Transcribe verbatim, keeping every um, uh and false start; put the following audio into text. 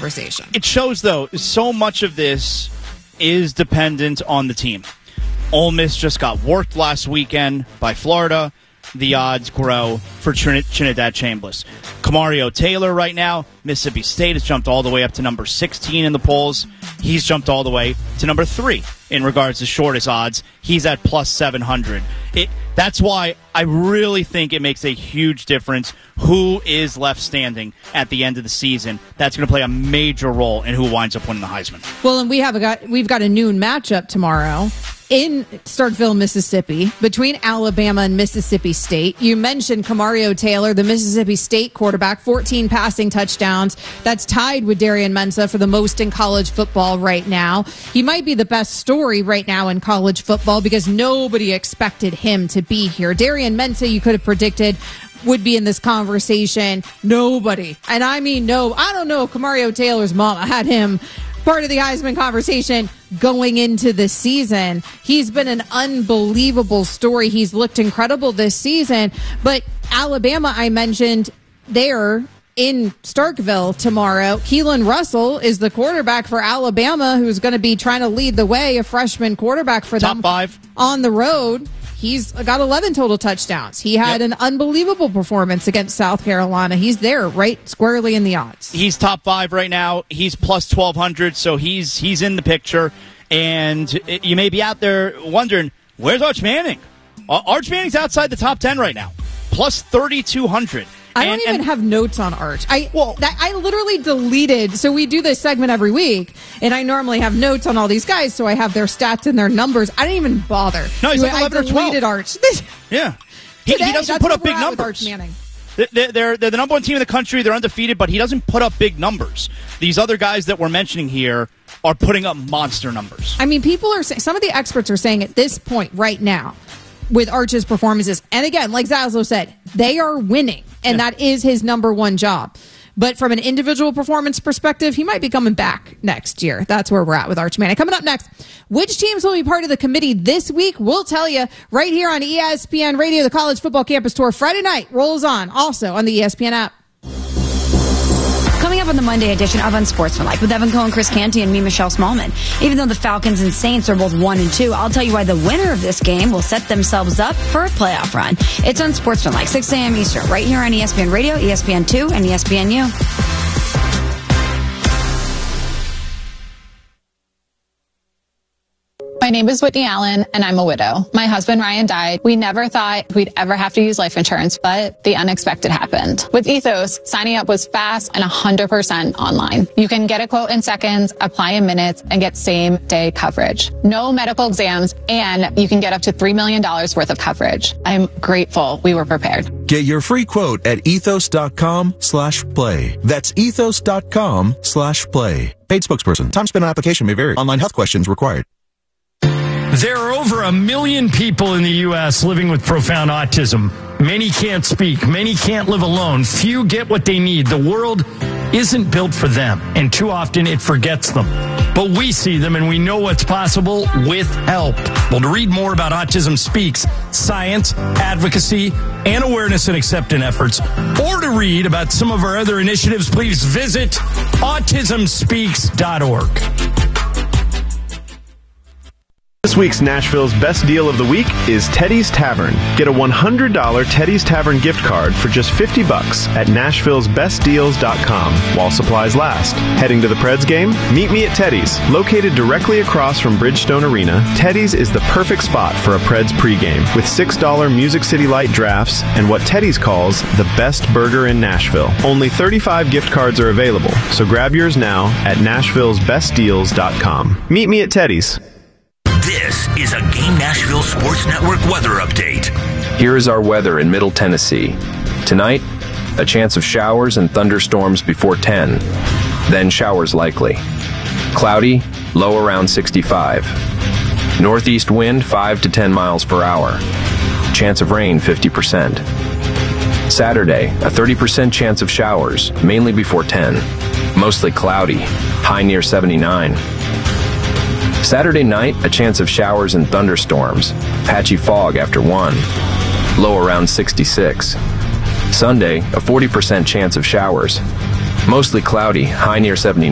conversation. It shows, though, so much of this is dependent on the team. Ole Miss just got worked last weekend by Florida. The odds grow for Trin- Trinidad Chambliss. Kamario Taylor right now, Mississippi State has jumped all the way up to number sixteen in the polls. He's jumped all the way to number three in regards to shortest odds. He's at plus seven hundred. It, that's why I really think it makes a huge difference who is left standing at the end of the season. That's going to play a major role in who winds up winning the Heisman. Well, and we have a got we've got a noon matchup tomorrow in Starkville, Mississippi, between Alabama and Mississippi State. You mentioned Kamario Taylor, the Mississippi State quarterback, fourteen passing touchdowns. That's tied with Darian Mensah for the most in college football right now. He might be the best story right now in college football because nobody expected him to be here. Darian Mensah, you could have predicted, would be in this conversation. Nobody. And I mean, no, I don't know if Kamario Taylor's mama had him part of the Heisman conversation going into the season. He's been an unbelievable story. He's looked incredible this season. But Alabama, I mentioned, they're in Starkville tomorrow. Keelan Russell is the quarterback for Alabama, who's going to be trying to lead the way, a freshman quarterback for them. Top five. On the road. He's got eleven total touchdowns. He had yep. an unbelievable performance against South Carolina. He's there right squarely in the odds. He's top five right now. He's plus twelve hundred, so he's he's in the picture. And you may be out there wondering, where's Arch Manning? Arch Manning's outside the top ten right now, plus thirty-two hundred. I don't and, even and, have notes on Arch. I well, that, I literally deleted. So we do this segment every week, and I normally have notes on all these guys, so I have their stats and their numbers. I didn't even bother. No, he's like I eleven or twelve. deleted Arch. Yeah, he, Today, he doesn't put up big numbers. Arch Manning. They're, they're, they're the number one team in the country. They're undefeated, but he doesn't put up big numbers. These other guys that we're mentioning here are putting up monster numbers. I mean, people are saying, some of the experts are saying at this point right now, with Arch's performances, and again, like Zaslow said, they are winning, and yeah. that is his number one job. But from an individual performance perspective, he might be coming back next year. That's where we're at with Arch Manning. Coming up next, which teams will be part of the committee this week? We'll tell you right here on E S P N Radio. The College Football Campus Tour Friday night rolls on, also on the E S P N app. Coming up on the Monday edition of Unsportsmanlike with Evan Cohen, Chris Canty, and me, Michelle Smallman. Even though the Falcons and Saints are both one and two, I'll tell you why the winner of this game will set themselves up for a playoff run. It's Unsportsmanlike, six a.m. Eastern, right here on E S P N Radio, E S P N two, and E S P N U. My name is Whitney Allen, and I'm a widow. My husband, Ryan, died. We never thought we'd ever have to use life insurance, but the unexpected happened. With Ethos, signing up was fast and one hundred percent online. You can get a quote in seconds, apply in minutes, and get same-day coverage. No medical exams, and you can get up to three million dollars worth of coverage. I'm grateful we were prepared. Get your free quote at ethos.com slash play. That's ethos.com slash play. Paid spokesperson. Time spent on application may vary. Online health questions required. There are over a million people in the U S living with profound autism. Many can't speak. Many can't live alone. Few get what they need. The world isn't built for them, and too often it forgets them. But we see them, and we know what's possible with help. Well, to read more about Autism Speaks, science, advocacy, and awareness and acceptance efforts, or to read about some of our other initiatives, please visit autism speaks dot org. This week's Nashville's best deal of the week is Teddy's Tavern. Get a one hundred dollars Teddy's Tavern gift card for just fifty bucks at nashvilles best deals dot com while supplies last. Heading to the Preds game? Meet me at Teddy's. Located directly across from Bridgestone Arena, Teddy's is the perfect spot for a Preds pregame with six dollars Music City Light drafts and what Teddy's calls the best burger in Nashville. Only thirty-five gift cards are available, so grab yours now at nashvilles best deals dot com. Meet me at Teddy's. This is a Game Nashville Sports Network weather update. Here is our weather in Middle Tennessee. Tonight, a chance of showers and thunderstorms before ten. Then showers likely. Cloudy, low around sixty-five. Northeast wind five to ten miles per hour. Chance of rain fifty percent. Saturday, a thirty percent chance of showers, mainly before ten. Mostly cloudy, high near seventy-nine. Saturday night, a chance of showers and thunderstorms. Patchy fog after one. Low around sixty-six. Sunday, a forty percent chance of showers. Mostly cloudy, high near seventy-nine.